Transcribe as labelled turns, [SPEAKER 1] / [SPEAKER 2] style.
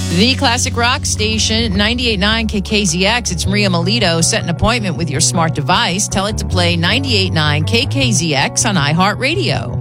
[SPEAKER 1] The Classic Rock Station, 98.9 KKZX. It's Maria Melito. Set an appointment with your smart device. Tell it to play 98.9 KKZX on iHeartRadio.